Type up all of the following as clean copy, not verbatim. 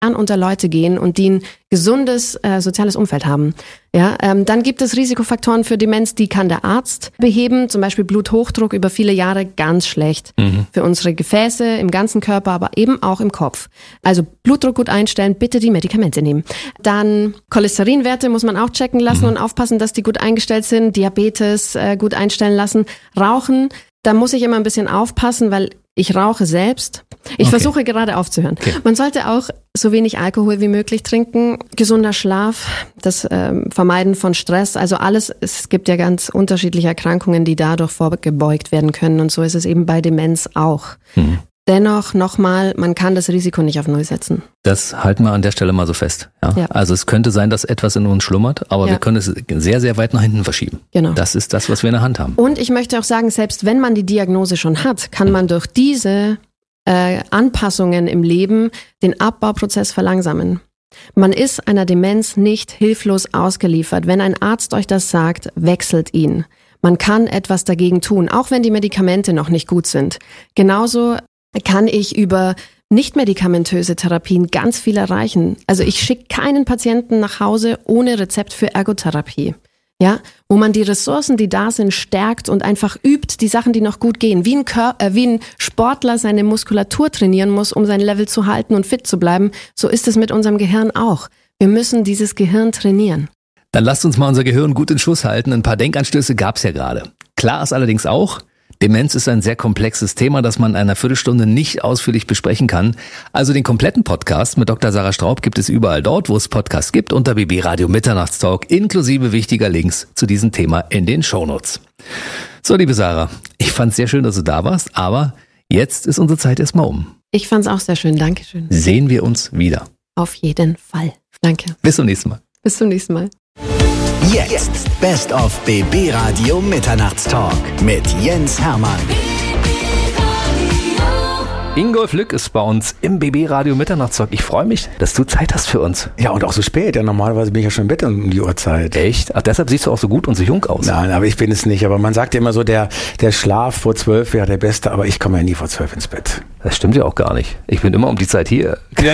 unter Leute gehen und die ein gesundes soziales Umfeld haben. Ja, dann gibt es Risikofaktoren für Demenz, die kann der Arzt beheben, zum Beispiel Bluthochdruck über viele Jahre, ganz schlecht für unsere Gefäße im ganzen Körper, aber eben auch im Kopf. Also Blutdruck gut einstellen, bitte die Medikamente nehmen. Dann Cholesterinwerte muss man auch checken lassen und aufpassen, dass die gut eingestellt sind, Diabetes gut einstellen lassen. Rauchen, da muss ich immer ein bisschen aufpassen, weil ich rauche selbst. Ich versuche gerade aufzuhören. Okay. Man sollte auch so wenig Alkohol wie möglich trinken. Gesunder Schlaf, das Vermeiden von Stress. Also alles, es gibt ja ganz unterschiedliche Erkrankungen, die dadurch vorgebeugt werden können. Und so ist es eben bei Demenz auch. Dennoch nochmal, man kann das Risiko nicht auf Null setzen. Das halten wir an der Stelle mal so fest. Ja? Also es könnte sein, dass etwas in uns schlummert, aber wir können es sehr, sehr weit nach hinten verschieben. Genau. Das ist das, was wir in der Hand haben. Und ich möchte auch sagen, selbst wenn man die Diagnose schon hat, kann man durch diese Anpassungen im Leben den Abbauprozess verlangsamen. Man ist einer Demenz nicht hilflos ausgeliefert. Wenn ein Arzt euch das sagt, wechselt ihn. Man kann etwas dagegen tun, auch wenn die Medikamente noch nicht gut sind. Genauso kann ich über nicht-medikamentöse Therapien ganz viel erreichen. Also ich schicke keinen Patienten nach Hause ohne Rezept für Ergotherapie. Ja, wo man die Ressourcen, die da sind, stärkt und einfach übt, die Sachen, die noch gut gehen. Wie ein Sportler seine Muskulatur trainieren muss, um sein Level zu halten und fit zu bleiben, so ist es mit unserem Gehirn auch. Wir müssen dieses Gehirn trainieren. Dann lasst uns mal unser Gehirn gut in Schuss halten. Ein paar Denkanstöße gab's ja gerade. Klar ist allerdings auch, Demenz ist ein sehr komplexes Thema, das man in einer Viertelstunde nicht ausführlich besprechen kann. Also den kompletten Podcast mit Dr. Sarah Straub gibt es überall dort, wo es Podcasts gibt, unter BB Radio Mitternachtstalk, inklusive wichtiger Links zu diesem Thema in den Shownotes. So, liebe Sarah, ich fand's sehr schön, dass du da warst, aber jetzt ist unsere Zeit erstmal um. Ich fand's auch sehr schön, Dankeschön. Sehen wir uns wieder. Auf jeden Fall. Danke. Bis zum nächsten Mal. Bis zum nächsten Mal. Jetzt Best of BB Radio Mitternachtstalk mit Jens Hermann. Ingolf Lück ist bei uns im BB Radio Mitternachtstalk. Ich freue mich, dass du Zeit hast für uns. Ja, und auch so spät. Ja, normalerweise bin ich ja schon im Bett um die Uhrzeit. Echt? Ach, deshalb siehst du auch so gut und so jung aus. Nein, aber ich bin es nicht. Aber man sagt ja immer so, der Schlaf vor 12 wäre der beste, aber ich komme ja nie vor 12 ins Bett. Das stimmt ja auch gar nicht. Ich bin immer um die Zeit hier. Ja.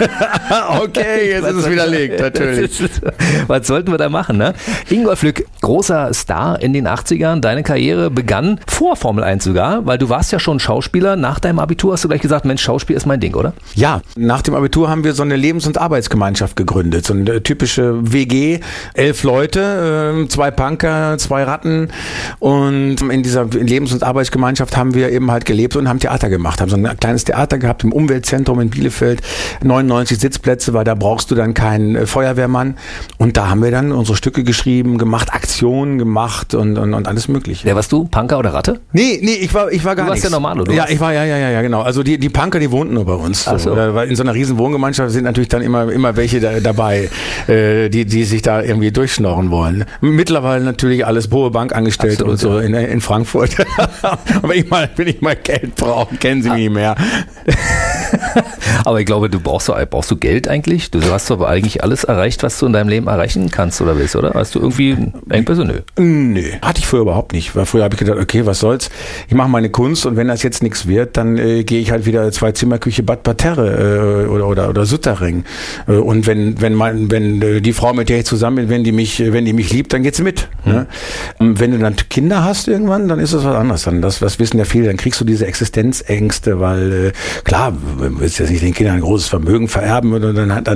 Okay, jetzt ist es widerlegt, natürlich. Was sollten wir da machen, ne? Ingolf Lück, großer Star in den 80ern. Deine Karriere begann vor Formel 1 sogar, weil du warst ja schon Schauspieler. Nach deinem Abitur hast du gleich gesagt, Mensch, Schauspiel ist mein Ding, oder? Ja, nach dem Abitur haben wir so eine Lebens- und Arbeitsgemeinschaft gegründet. So eine typische WG, 11 Leute, 2 Punker, 2 Ratten. Und in dieser Lebens- und Arbeitsgemeinschaft haben wir eben halt gelebt und haben Theater gemacht. Haben so ein kleines Theater gehabt im Umweltzentrum in Bielefeld. 99 Sitzplätze, weil da brauchst du dann keinen Feuerwehrmann. Und da haben wir dann unsere Stücke geschrieben, gemacht, Aktionen gemacht und alles Mögliche. Wer warst du? Punker oder Ratte? Nee, ich war gar nichts. Du warst ja normal, oder? Ja, ich war, ja, genau. Also die Punker, die wohnten nur bei uns. Ach so. Weil in so einer riesen Wohngemeinschaft sind natürlich dann immer welche dabei, die sich da irgendwie durchschnorren wollen. Mittlerweile natürlich alles hohe Bankangestellte und so in Frankfurt. Aber wenn ich mal Geld brauche, kennen sie mich nicht mehr. Aber ich glaube, brauchst du Geld eigentlich? Du hast aber eigentlich alles erreicht, was du in deinem Leben erreichen kannst oder willst, oder? Hast du irgendwie Engpässe? Nö. Nö, hatte ich früher überhaupt nicht. Weil früher habe ich gedacht, okay, was soll's? Ich mache meine Kunst und wenn das jetzt nichts wird, dann gehe ich halt wieder 2 Zimmerküche Bad Parterre oder Süttering. Und wenn die Frau, mit der ich zusammen bin, wenn die mich liebt, dann geht's mit. Ne? Wenn du dann Kinder hast irgendwann, dann ist das was anderes. Das wissen ja viele, dann kriegst du diese Existenzängste, weil klar, du willst jetzt nicht den Kindern ein großes Vermögen vererben oder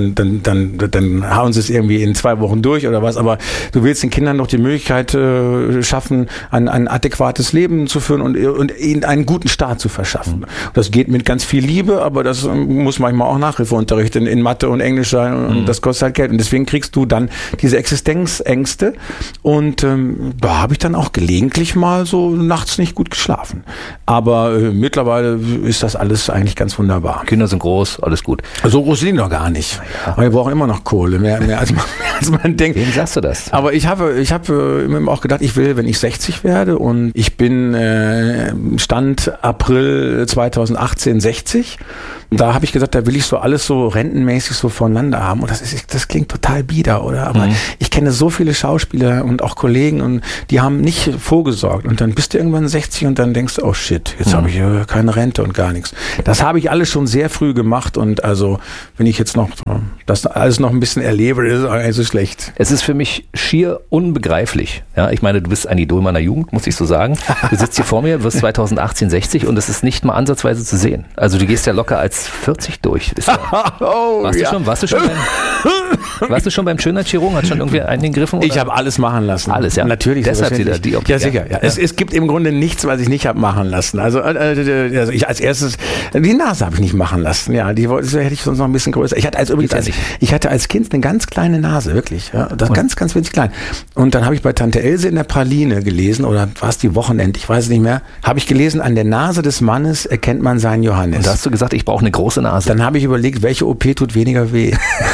dann hauen sie es irgendwie in 2 Wochen durch oder was, aber du willst den Kindern noch die Möglichkeit schaffen, ein adäquates Leben zu führen und ihnen einen guten Start zu verschaffen. Das geht mit ganz viel Liebe, aber das muss manchmal auch Nachhilfeunterricht in Mathe und Englisch sein und das kostet halt Geld und deswegen kriegst du dann diese Existenzängste und da habe ich dann auch gelegentlich mal so nachts nicht gut geschlafen. Aber mittlerweile ist das alles eigentlich ganz wunderbar. Kinder sind groß, alles gut. So groß sind die noch gar nicht. Ja. Aber wir brauchen immer noch Kohle, mehr als man denkt. Wem sagst du das? Aber ich habe immer auch gedacht, ich will, wenn ich 60 werde und ich bin Stand April 2018 60. Da habe ich gesagt, da will ich so alles so rentenmäßig so voneinander haben. Und das klingt total bieder, oder? Aber ich kenne so viele Schauspieler und auch Kollegen und die haben nicht vorgesorgt. Und dann bist du irgendwann 60 und dann denkst du, oh shit, jetzt habe ich keine Rente und gar nichts. Das habe ich alles schon sehr früh gemacht und also, wenn ich jetzt noch das alles noch ein bisschen erlebe, ist es auch nicht so schlecht. Es ist für mich schier unbegreiflich. Ja, ich meine, du bist ein Idol meiner Jugend, muss ich so sagen. Du sitzt hier vor mir, wirst 2018 60 und es ist nicht mal ansatzweise zu sehen. Also du gehst ja locker als 40 durch. Warst du schon beim Schönheitschirurgen? Hat schon irgendwie eingegriffen? Oder? Ich habe alles machen lassen. Alles, ja. Natürlich. Deshalb wieder die Optik. Ja, sicher. Ja. Es gibt im Grunde nichts, was ich nicht habe machen lassen. Also ich als erstes, die Nase habe ich nicht machen lassen. Ja, die hätte ich sonst noch ein bisschen größer. Ich hatte als Kind eine ganz kleine Nase, wirklich. Ja, das ganz, ganz winzig klein. Und dann habe ich bei Tante Else in der Praline gelesen, oder war es die Wochenend, ich weiß es nicht mehr, habe ich gelesen, an der Nase des Mannes erkennt man seinen Johannes. Und da hast du gesagt, ich brauche eine große Nase. Dann habe ich überlegt, welche OP tut weniger weh.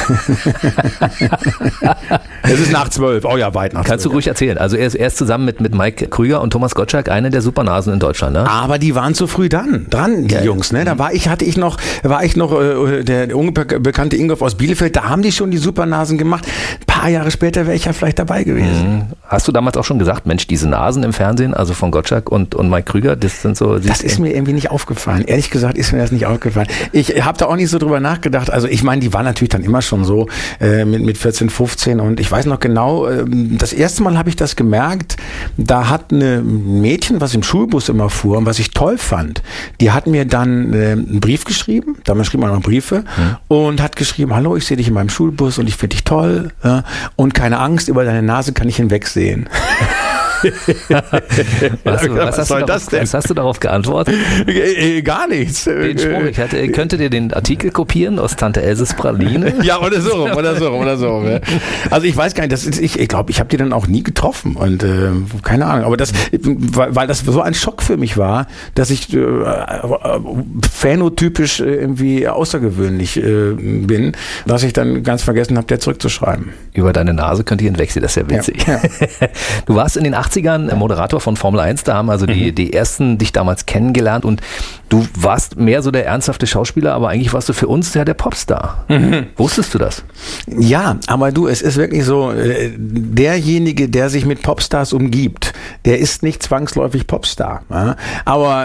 Es ist nach 12. Oh ja, weit nach 12. Kannst du ruhig erzählen. Also er ist zusammen mit Mike Krüger und Thomas Gottschalk eine der Supernasen in Deutschland, ne? Aber die waren zu früh dran, die Jungs, ne? Da war ich noch der unbekannte Ingolf aus Bielefeld, da haben die schon die Supernasen gemacht. Ein paar Jahre später wäre ich ja vielleicht dabei gewesen. Hast du damals auch schon gesagt, Mensch, diese Nasen im Fernsehen, also von Gottschalk und Mike Krüger, das sind so... Das ist mir irgendwie nicht aufgefallen. Ehrlich gesagt ist mir das nicht aufgefallen. Ich habe da auch nicht so drüber nachgedacht. Also ich meine, die waren natürlich dann immer schon so mit 14, 15 und ich weiß noch genau, das erste Mal habe ich das gemerkt, da hat eine Mädchen, was im Schulbus immer fuhr und was ich toll fand, die hat mir dann einen Brief geschrieben, damals schrieb man noch Briefe und hat geschrieben, hallo, ich sehe dich in meinem Schulbus und ich finde dich toll und keine Angst, über deine Nase kann ich hinwegsehen. Was hast du darauf geantwortet? Gar nichts. Den Spruch, ich könnte dir den Artikel kopieren aus Tante Elses Praline. Ja, oder so. Also ich weiß gar nicht, ich glaube, ich habe die dann auch nie getroffen und keine Ahnung, aber weil das so ein Schock für mich war, dass ich phänotypisch irgendwie außergewöhnlich bin, dass ich dann ganz vergessen habe, der zurückzuschreiben. Über deine Nase könnte ich hinwegsehen, das ist ja witzig. Ja. Du warst in den 80ern Moderator von Formel 1, da haben also die ersten dich damals kennengelernt und du warst mehr so der ernsthafte Schauspieler, aber eigentlich warst du für uns ja der Popstar. Wusstest du das? Ja, aber es ist wirklich so, derjenige, der sich mit Popstars umgibt, der ist nicht zwangsläufig Popstar. Ja? Aber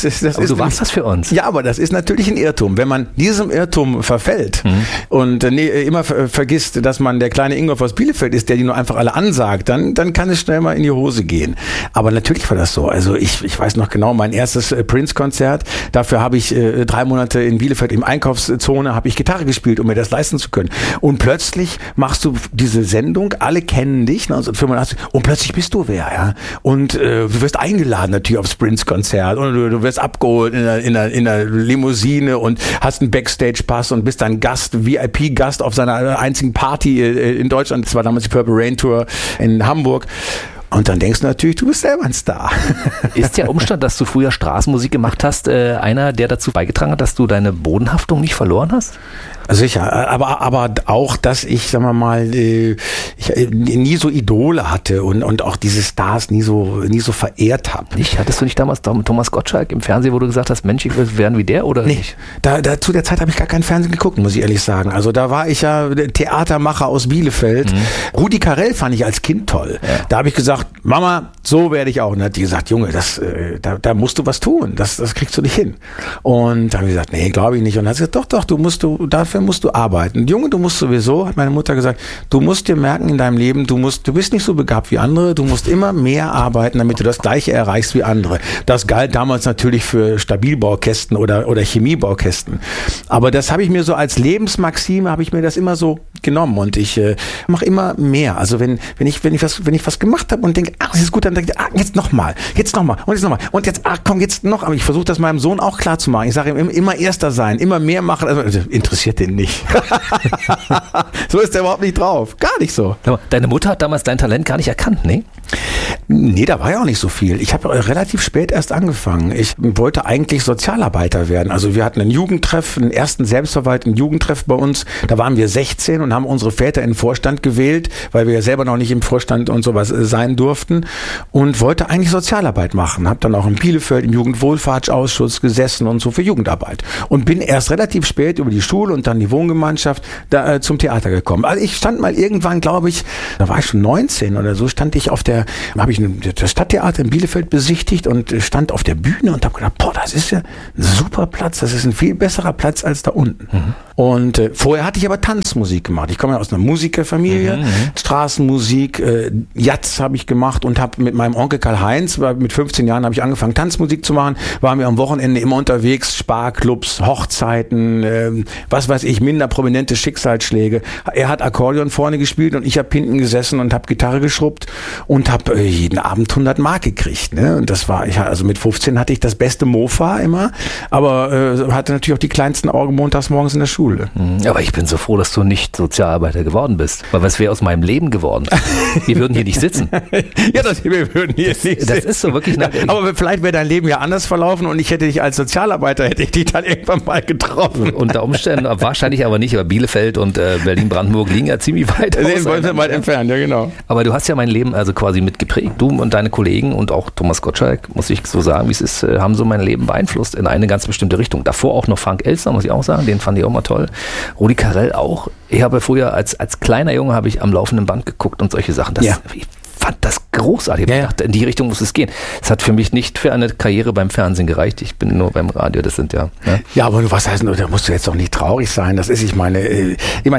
du warst das für uns. Ja, aber das ist natürlich ein Irrtum. Wenn man diesem Irrtum verfällt und immer vergisst, dass man der kleine Ingolf aus Bielefeld ist, der die nur einfach alle ansagt, dann kann es schnell mal in die Hose gehen. Aber natürlich war das so. Also ich weiß noch genau, mein erstes Prince-Konzert, dafür habe ich 3 Monate in Bielefeld im Einkaufszone habe ich Gitarre gespielt, um mir das leisten zu können. Und plötzlich machst du diese Sendung, alle kennen dich, 1985, und plötzlich bist du wer, ja. Und du wirst eingeladen natürlich aufs Prince-Konzert und du wirst abgeholt in der Limousine und hast einen Backstage-Pass und bist dann Gast, VIP-Gast auf seiner einzigen Party in Deutschland. Das war damals die Purple Rain Tour in Hamburg. Und dann denkst du natürlich, du bist selber ein Star. Ist der Umstand, dass du früher Straßenmusik gemacht hast, einer, der dazu beigetragen hat, dass du deine Bodenhaftung nicht verloren hast? Sicher, aber auch, dass ich, sagen wir mal, ich nie so Idole hatte und auch diese Stars nie so verehrt habe. Nicht? Hattest du nicht damals Thomas Gottschalk im Fernsehen, wo du gesagt hast, Mensch, ich will werden wie der oder nicht? Zu der Zeit habe ich gar keinen Fernsehen geguckt, muss ich ehrlich sagen. Also da war ich ja Theatermacher aus Bielefeld. Rudi Carrell fand ich als Kind toll. Ja. Da habe ich gesagt, Mama, so werde ich auch. Und dann hat die gesagt, Junge, da musst du was tun. Das kriegst du nicht hin. Und da habe ich gesagt, nee, glaube ich nicht. Und dann hat sie gesagt, doch, dafür musst du arbeiten. Junge, du musst sowieso, hat meine Mutter gesagt, du musst dir merken in deinem Leben, du bist nicht so begabt wie andere, du musst immer mehr arbeiten, damit du das Gleiche erreichst wie andere. Das galt damals natürlich für Stabilbaukästen oder Chemiebaukästen. Aber das habe ich mir so als Lebensmaxime, habe ich mir das immer so genommen und ich mache immer mehr. Also wenn ich was gemacht habe und denke, das ist gut, dann denke ich, jetzt nochmal und jetzt, komm, jetzt noch. Aber ich versuche das meinem Sohn auch klar zu machen. Ich sage ihm immer Erster sein, immer mehr machen. Also interessiert den nicht. So ist er überhaupt nicht drauf. Gar nicht so. Deine Mutter hat damals dein Talent gar nicht erkannt, ne? Nee, da war ja auch nicht so viel. Ich habe relativ spät erst angefangen. Ich wollte eigentlich Sozialarbeiter werden. Also wir hatten einen Jugendtreff, einen ersten selbstverwalteten Jugendtreff bei uns. Da waren wir 16 und haben unsere Väter in den Vorstand gewählt, weil wir ja selber noch nicht im Vorstand und sowas sein durften, und wollte eigentlich Sozialarbeit machen. Habe dann auch in Bielefeld im Jugendwohlfahrtsausschuss gesessen und so für Jugendarbeit. Und bin erst relativ spät über die Schule und dann die Wohngemeinschaft zum Theater gekommen. Also ich stand mal irgendwann, glaube ich, da war ich schon 19 oder so, stand ich habe ich das Stadttheater in Bielefeld besichtigt und stand auf der Bühne und habe gedacht, boah, das ist ja ein super Platz, das ist ein viel besserer Platz als da unten. Mhm. Und vorher hatte ich aber Tanzmusik gemacht. Ich komme ja aus einer Musikerfamilie, Straßenmusik, Jazz habe ich gemacht und habe mit meinem Onkel Karl-Heinz, mit 15 Jahren habe ich angefangen Tanzmusik zu machen, waren wir am Wochenende immer unterwegs, Sparclubs, Hochzeiten, was weiß ich, minder prominente Schicksalsschläge. Er hat Akkordeon vorne gespielt und ich habe hinten gesessen und habe Gitarre geschrubbt und habe jeden Abend 100 Mark gekriegt. Ne? Und das war, also mit 15 hatte ich das beste Mofa immer, aber hatte natürlich auch die kleinsten Augen montags morgens in der Schule. Aber ich bin so froh, dass du nicht Sozialarbeiter geworden bist. Weil was wäre aus meinem Leben geworden? Wir würden hier nicht sitzen. Wir würden hier nicht sitzen. Das ist so wirklich. Aber vielleicht wäre dein Leben ja anders verlaufen und ich hätte dich als Sozialarbeiter, hätte ich dich dann irgendwann mal getroffen. Unter Umständen, wahrscheinlich aber nicht. Aber Bielefeld und Berlin-Brandenburg liegen ja ziemlich weit weit entfernt, ja genau. Aber du hast ja mein Leben also quasi mitgeprägt. Du und deine Kollegen und auch Thomas Gottschalk, muss ich so sagen, wie es ist, haben so mein Leben beeinflusst in eine ganz bestimmte Richtung. Davor auch noch Frank Elstner, muss ich auch sagen, den fand ich auch mal toll. Rudi Carrell auch. Ich habe früher als kleiner Junge habe ich am laufenden Band geguckt und solche Sachen. Ich fand das großartig. Ich dachte, in die Richtung muss es gehen. Es hat für mich nicht für eine Karriere beim Fernsehen gereicht. Ich bin nur beim Radio. Das sind ja. Ne? Ja, aber was heißt, da musst du jetzt doch nicht traurig sein. Das ist, ich meine,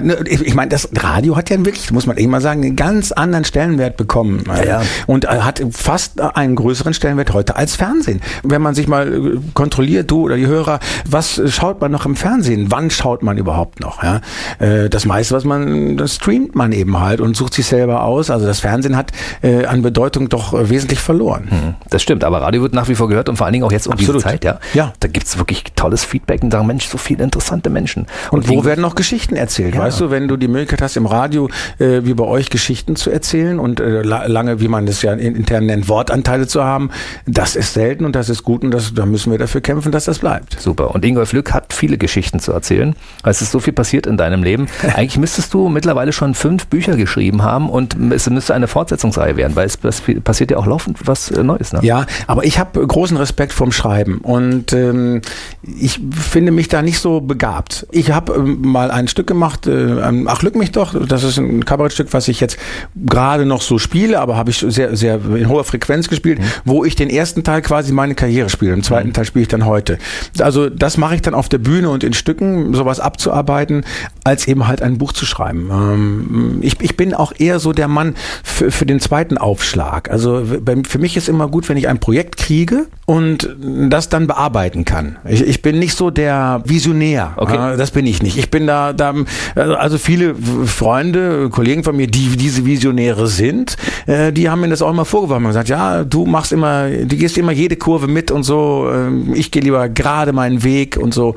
das Radio hat ja wirklich, muss man eben mal sagen, einen ganz anderen Stellenwert bekommen. Ja. Und hat fast einen größeren Stellenwert heute als Fernsehen. Wenn man sich mal kontrolliert, du oder die Hörer, was schaut man noch im Fernsehen? Wann schaut man überhaupt noch? Ja? Das meiste, das streamt man eben halt und sucht sich selber aus. Also das Fernsehen hat an Bedeutung doch wesentlich verloren. Das stimmt, aber Radio wird nach wie vor gehört und vor allen Dingen auch jetzt um diese Zeit. Ja. Da gibt es wirklich tolles Feedback und sagen, Mensch, so viele interessante Menschen. Und wo werden noch Geschichten erzählt? Ja. Weißt du, wenn du die Möglichkeit hast, im Radio wie bei euch Geschichten zu erzählen und lange, wie man das ja intern nennt, Wortanteile zu haben, das ist selten und das ist gut und da müssen wir dafür kämpfen, dass das bleibt. Super. Und Ingolf Lück hat viele Geschichten zu erzählen. Es ist so viel passiert in deinem Leben. Eigentlich müsstest du mittlerweile schon 5 Bücher geschrieben haben und es müsste eine Fortsetzungsreihe werden, weil es passiert ja auch laufend was Neues. Ne? Ja, aber ich habe großen Respekt vorm Schreiben und ich finde mich da nicht so begabt. Ich habe mal ein Stück gemacht, Ach, Lück mich doch, das ist ein Kabarettstück, was ich jetzt gerade noch so spiele, aber habe ich sehr, sehr in hoher Frequenz gespielt, wo ich den ersten Teil quasi meine Karriere spiele, im zweiten Teil spiele ich dann heute. Also das mache ich dann auf der Bühne und in Stücken, sowas abzuarbeiten, als eben halt ein Buch zu schreiben. Ich bin auch eher so der Mann für den zweiten Aufschlag. Also für mich ist immer gut, wenn ich ein Projekt kriege und das dann bearbeiten kann. Ich bin nicht so der Visionär. Okay. Das bin ich nicht. Ich bin da, also viele Freunde, Kollegen von mir, die diese Visionäre sind, die haben mir das auch immer vorgeworfen. Man sagt, ja, du gehst immer jede Kurve mit und so. Ich gehe lieber gerade meinen Weg und so.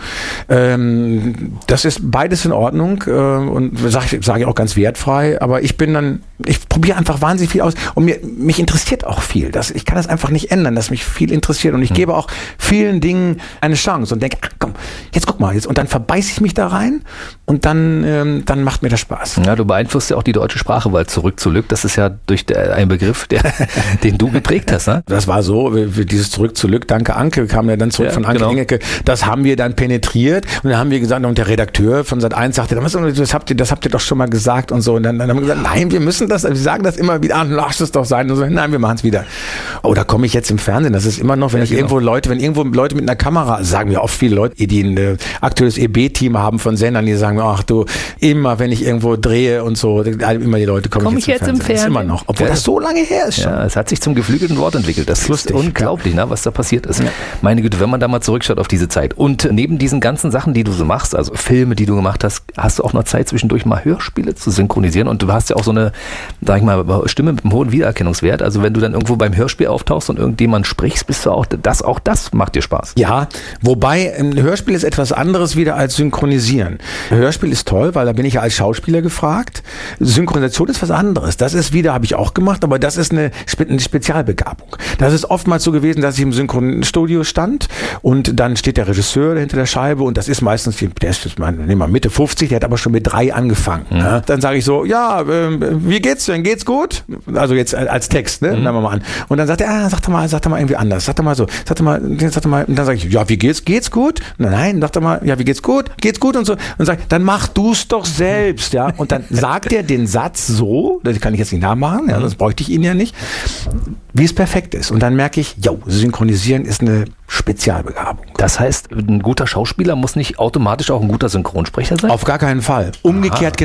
Das ist beides in Ordnung und sage ich auch ganz wertfrei. Aber ich probiere einfach wahnsinnig viel aus und mich interessiert auch viel. Ich kann das einfach nicht ändern, dass mich viel interessiert und ich gebe auch vielen Dingen eine Chance und denke, komm, jetzt guck mal, und dann verbeiße ich mich da rein und dann macht mir das Spaß. Ja, du beeinflusst ja auch die deutsche Sprache, weil Zurück zu Lück, das ist ja ein Begriff, den du geprägt hast. Ne? Das war so, dieses Zurück zu Lück, danke Anke, kam ja dann zurück von Anke Engelke, das haben wir dann penetriert und dann haben wir gesagt, und der Redakteur von Sat.1 sagte, das habt ihr doch schon mal gesagt und so und dann haben wir gesagt, nein, wir sagen das immer wieder, lass es doch sein und so, nein, wir machen es wieder. Oh, da komme ich jetzt im Fernsehen, das ist immer noch, wenn irgendwo Leute mit einer Kamera, sagen wir oft viele Leute, die ein aktuelles EB-Team haben von Sendern, die sagen, ach du, immer wenn ich irgendwo drehe und so, immer die Leute kommen jetzt im Fernsehen. Das ist immer noch, obwohl das so lange her ist schon. Ja, es hat sich zum geflügelten Wort entwickelt. Das ist lustig, unglaublich, ne, was da passiert ist. Ja. Meine Güte, wenn man da mal zurückschaut auf diese Zeit. Und neben diesen ganzen Sachen, die du so machst, also Filme, die du gemacht hast, hast du auch noch Zeit zwischendurch mal Hörspiele zu synchronisieren und du hast ja auch so eine sag ich mal, Stimme mit einem hohen Wiedererkennungswert. Also wenn du dann irgendwo beim Hörspiel auftauchst und irgendjemand sprichst, bist du auch das macht dir Spaß. Ja, wobei ein Hörspiel ist etwas anderes wieder als Synchronisieren. Hörspiel ist toll, weil da bin ich ja als Schauspieler gefragt. Synchronisation ist was anderes. Das ist wieder, habe ich auch gemacht, aber das ist eine Spezialbegabung. Das ist oftmals so gewesen, dass ich im Synchronstudio stand und dann steht der Regisseur hinter der Scheibe und das ist meistens, der ist Mitte 50, der hat aber schon mit 3 angefangen. Ja. Dann sage ich so, ja, wie geht's denn? Geht's gut? Also jetzt als Text, ne? Nehmen wir mal an. Und dann sagt er, sag doch mal irgendwie anders. Sag doch mal so. Sag doch mal. Und dann sage ich, ja, wie geht's? Geht's gut? Nein, sag doch mal, ja, wie geht's gut? Geht's gut und so. Und sagt, dann mach du's doch selbst, ja. Und dann sagt er den Satz so, das kann ich jetzt nicht nachmachen, ja, das bräuchte ich ihn ja nicht, wie es perfekt ist. Und dann merke ich, synchronisieren ist eine Spezialbegabung. Das heißt, ein guter Schauspieler muss nicht automatisch auch ein guter Synchronsprecher sein? Auf gar keinen Fall. Umgekehrt